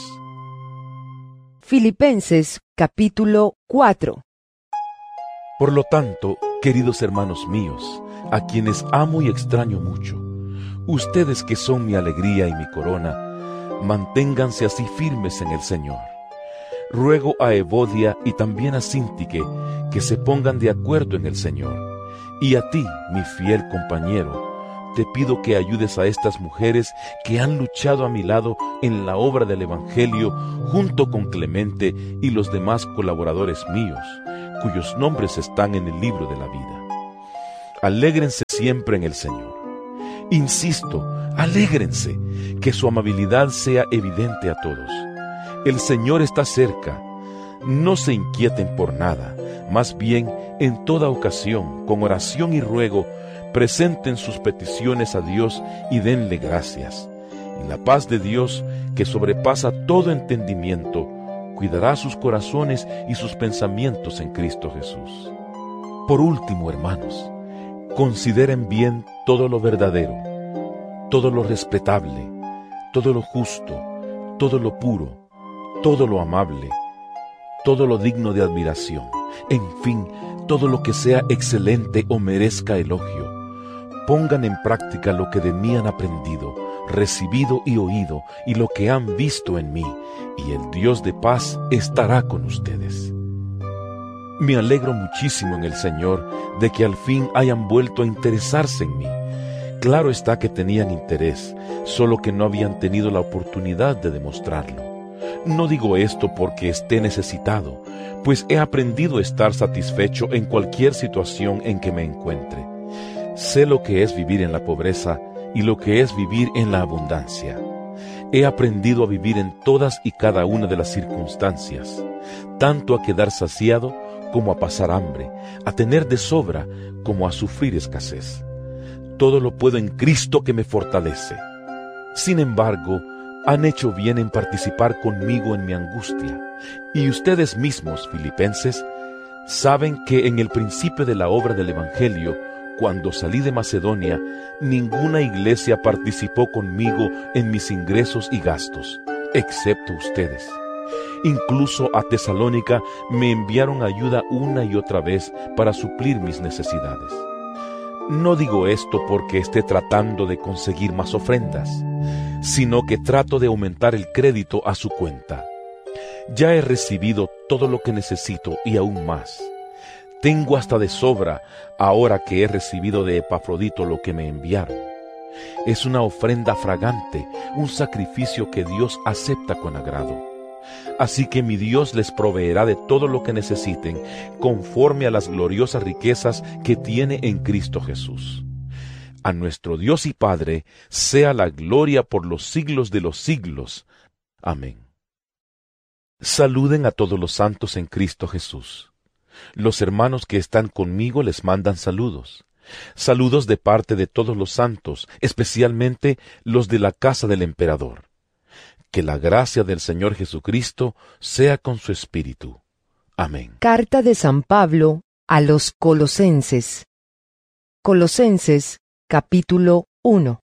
Filipenses capítulo cuatro. Por lo tanto, queridos hermanos míos, a quienes amo y extraño mucho, ustedes que son mi alegría y mi corona, manténganse así firmes en el Señor. ruego a Evodia y también a Síntique que se pongan de acuerdo en el Señor. Y a ti, mi fiel compañero, te pido que ayudes a estas mujeres que han luchado a mi lado en la obra del Evangelio junto con Clemente y los demás colaboradores míos, cuyos nombres están en el libro de la vida. Alégrense siempre en el Señor. Insisto, alégrense, que su amabilidad sea evidente a todos. El Señor está cerca. No se inquieten por nada, más bien, en toda ocasión, con oración y ruego, presenten sus peticiones a Dios y denle gracias. Y la paz de Dios, que sobrepasa todo entendimiento, cuidará sus corazones y sus pensamientos en Cristo Jesús. Por último, hermanos, consideren bien todo lo verdadero, todo lo respetable, todo lo justo, todo lo puro, todo lo amable, todo lo digno de admiración, en fin, todo lo que sea excelente o merezca elogio. Pongan en práctica lo que de mí han aprendido, recibido y oído, y lo que han visto en mí, y el Dios de paz estará con ustedes. Me alegro muchísimo en el Señor de que al fin hayan vuelto a interesarse en mí. Claro está que tenían interés, solo que no habían tenido la oportunidad de demostrarlo. No digo esto porque esté necesitado, pues he aprendido a estar satisfecho en cualquier situación en que me encuentre. Sé lo que es vivir en la pobreza y lo que es vivir en la abundancia. He aprendido a vivir en todas y cada una de las circunstancias, tanto a quedar saciado como a pasar hambre, a tener de sobra como a sufrir escasez. Todo lo puedo en Cristo que me fortalece. Sin embargo, han hecho bien en participar conmigo en mi angustia, y ustedes mismos, filipenses, saben que en el principio de la obra del Evangelio, cuando salí de Macedonia, ninguna iglesia participó conmigo en mis ingresos y gastos, excepto ustedes. Incluso a Tesalónica me enviaron ayuda una y otra vez para suplir mis necesidades. No digo esto porque esté tratando de conseguir más ofrendas, sino que trato de aumentar el crédito a su cuenta. Ya he recibido todo lo que necesito y aún más. Tengo hasta de sobra ahora que he recibido de Epafrodito lo que me enviaron. Es una ofrenda fragante, un sacrificio que Dios acepta con agrado. Así que mi Dios les proveerá de todo lo que necesiten, conforme a las gloriosas riquezas que tiene en Cristo Jesús. A nuestro Dios y Padre sea la gloria por los siglos de los siglos. Amén. Saluden a todos los santos en Cristo Jesús. Los hermanos que están conmigo les mandan saludos. Saludos de parte de todos los santos, especialmente los de la casa del emperador. Que la gracia del Señor Jesucristo sea con su espíritu. Amén. Carta de San Pablo a los Colosenses. Colosenses, capítulo uno.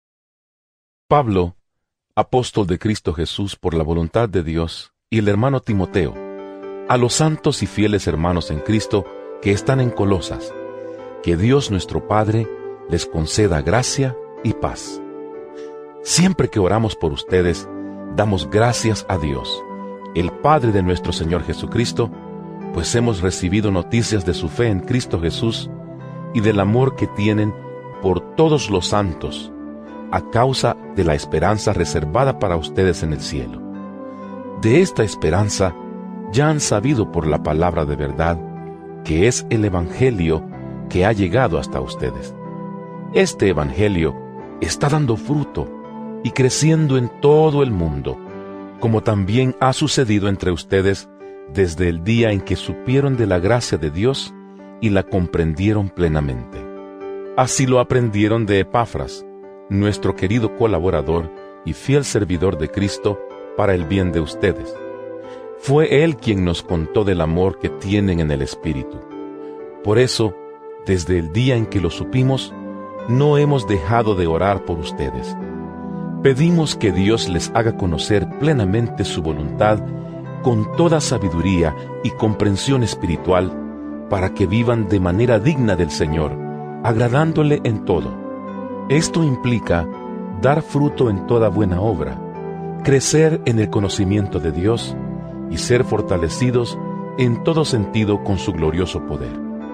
Pablo, apóstol de Cristo Jesús por la voluntad de Dios, y el hermano Timoteo, a los santos y fieles hermanos en Cristo que están en Colosas, que Dios nuestro Padre les conceda gracia y paz. Siempre que oramos por ustedes, damos gracias a Dios, el Padre de nuestro Señor Jesucristo, pues hemos recibido noticias de su fe en Cristo Jesús y del amor que tienen por todos los santos, a causa de la esperanza reservada para ustedes en el cielo. De esta esperanza ya han sabido por la palabra de verdad, que es el Evangelio que ha llegado hasta ustedes. Este Evangelio está dando fruto y creciendo en todo el mundo, como también ha sucedido entre ustedes desde el día en que supieron de la gracia de Dios y la comprendieron plenamente. Así lo aprendieron de Epafras, nuestro querido colaborador y fiel servidor de Cristo para el bien de ustedes. Fue Él quien nos contó del amor que tienen en el Espíritu. Por eso, desde el día en que lo supimos, no hemos dejado de orar por ustedes. Pedimos que Dios les haga conocer plenamente su voluntad con toda sabiduría y comprensión espiritual, para que vivan de manera digna del Señor, agradándole en todo. Esto implica dar fruto en toda buena obra, crecer en el conocimiento de Dios y ser fortalecidos en todo sentido con su glorioso poder.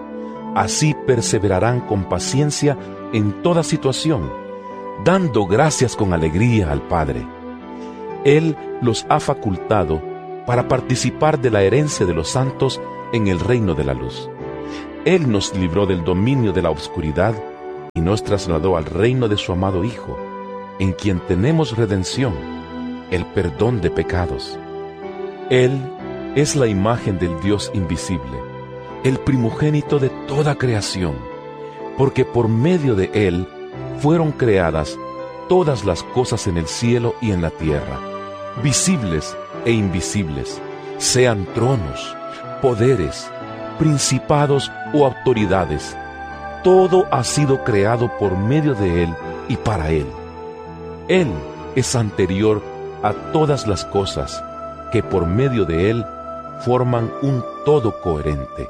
Así perseverarán con paciencia en toda situación, dando gracias con alegría al Padre. Él los ha facultado para participar de la herencia de los santos en el reino de la luz. Él nos libró del dominio de la oscuridad y nos trasladó al reino de su amado Hijo, en quien tenemos redención, el perdón de pecados. Él es la imagen del Dios invisible, el primogénito de toda creación, porque por medio de Él fueron creadas todas las cosas en el cielo y en la tierra, visibles e invisibles, sean tronos, poderes, principados o autoridades. Todo ha sido creado por medio de Él y para Él. Él es anterior a todas las cosas, que por medio de Él forman un todo coherente.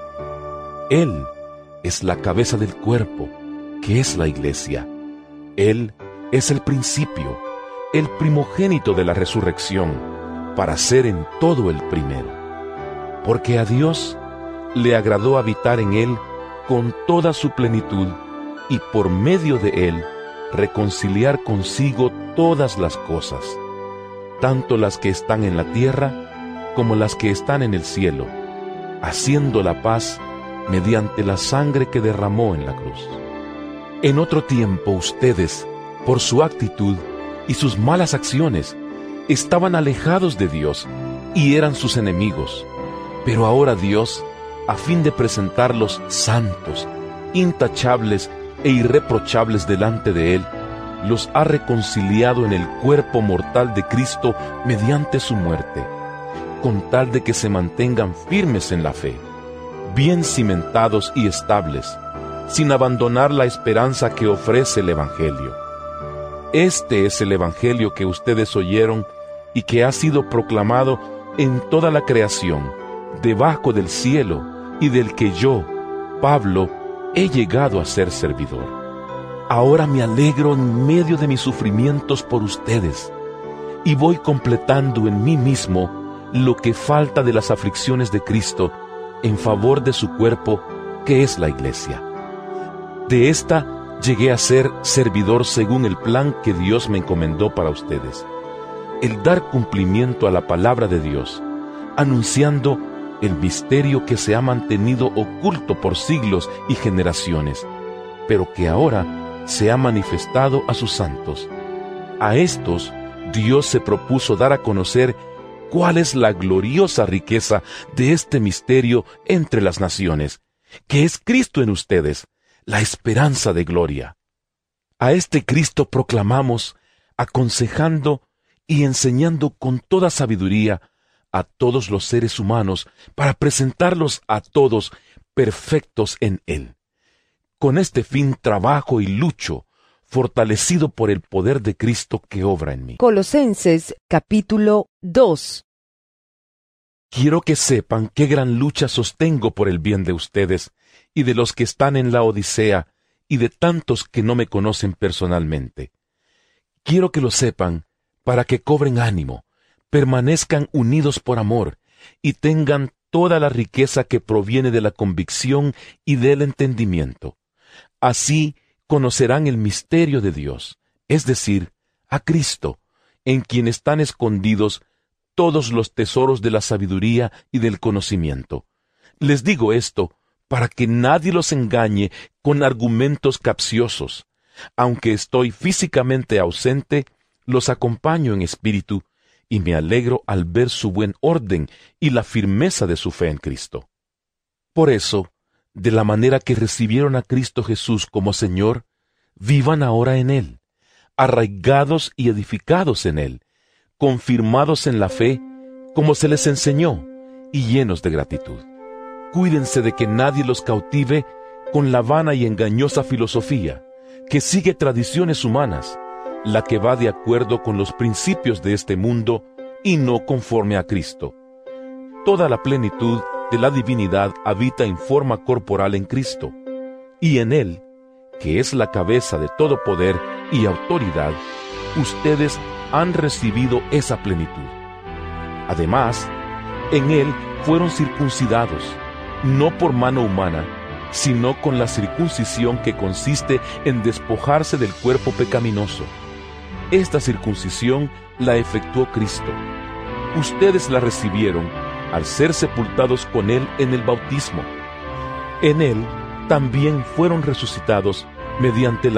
Él es la cabeza del cuerpo, que es la Iglesia. Él es el principio, el primogénito de la resurrección, para ser en todo el primero. Porque a Dios le agradó habitar en Él con toda su plenitud, y por medio de Él reconciliar consigo todas las cosas, tanto las que están en la tierra como las que están en el cielo, haciendo la paz mediante la sangre que derramó en la cruz. En otro tiempo ustedes, por su actitud y sus malas acciones, estaban alejados de Dios y eran sus enemigos. Pero ahora Dios, a fin de presentarlos santos, intachables e irreprochables delante de Él, los ha reconciliado en el cuerpo mortal de Cristo mediante su muerte, con tal de que se mantengan firmes en la fe, bien cimentados y estables, sin abandonar la esperanza que ofrece el Evangelio. Este es el Evangelio que ustedes oyeron y que ha sido proclamado en toda la creación, debajo del cielo, y del que yo, Pablo, he llegado a ser servidor. Ahora me alegro en medio de mis sufrimientos por ustedes, y voy completando en mí mismo lo que falta de las aflicciones de Cristo en favor de su cuerpo, que es la Iglesia. De esta llegué a ser servidor según el plan que Dios me encomendó para ustedes, el dar cumplimiento a la palabra de Dios, anunciando el misterio que se ha mantenido oculto por siglos y generaciones, pero que ahora se ha manifestado a sus santos. A estos Dios se propuso dar a conocer cuál es la gloriosa riqueza de este misterio entre las naciones, que es Cristo en ustedes, la esperanza de gloria. A este Cristo proclamamos, aconsejando y enseñando con toda sabiduría a todos los seres humanos, para presentarlos a todos perfectos en Él. Con este fin trabajo y lucho, fortalecido por el poder de Cristo que obra en mí. Colosenses capítulo dos. Quiero que sepan qué gran lucha sostengo por el bien de ustedes y de los que están en la Odisea y de tantos que no me conocen personalmente. Quiero que lo sepan para que cobren ánimo, permanezcan unidos por amor y tengan toda la riqueza que proviene de la convicción y del entendimiento. Así conocerán el misterio de Dios, es decir, a Cristo, en quien están escondidos todos los tesoros de la sabiduría y del conocimiento. Les digo esto para que nadie los engañe con argumentos capciosos. Aunque estoy físicamente ausente, los acompaño en espíritu, y me alegro al ver su buen orden y la firmeza de su fe en Cristo. Por eso, de la manera que recibieron a Cristo Jesús como Señor, vivan ahora en Él, arraigados y edificados en Él, confirmados en la fe, como se les enseñó, y llenos de gratitud. Cuídense de que nadie los cautive con la vana y engañosa filosofía, que sigue tradiciones humanas, la que va de acuerdo con los principios de este mundo y no conforme a Cristo. Toda la plenitud de la divinidad habita en forma corporal en Cristo, y en Él, que es la cabeza de todo poder y autoridad, ustedes han recibido esa plenitud. Además, En Él fueron circuncidados, no por mano humana, sino con la circuncisión que consiste en despojarse del cuerpo pecaminoso. Esta circuncisión la efectuó Cristo. Ustedes la recibieron al ser sepultados con Él en el bautismo. En Él también fueron resucitados mediante la